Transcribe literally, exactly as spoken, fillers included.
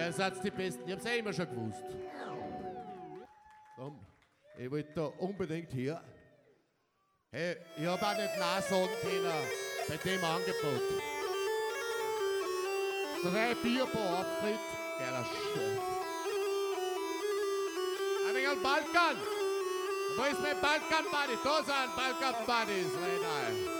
Ihr seid die Besten, ich hab's ja immer schon gewusst. Komm, ich wollte da unbedingt hier. Hey, ich hab auch nicht Nein sagen können bei dem Angebot. Drei Bier pro Auftritt, geiler Scheiß. Ein wenig am Balkan! Wo ist mein Balkan-Buddy? Da sind Balkan-Buddies, Renal.